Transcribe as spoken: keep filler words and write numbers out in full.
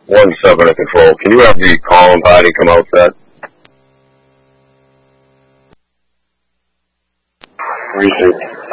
One sub under control. Can you have the column body come out set? Research.